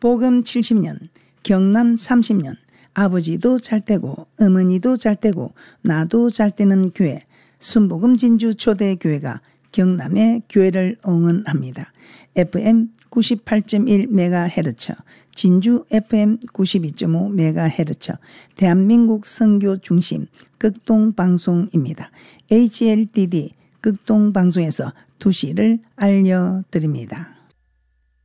복음 70년, 경남 30년, 아버지도 잘되고 어머니도 잘되고 나도 잘되는 교회 순복음 진주 초대교회가 경남의 교회를 응원합니다. FM 98.1MHz, 진주 FM 92.5MHz, 대한민국 선교 중심 극동방송입니다. HLDD 극동방송에서 2시를 알려드립니다.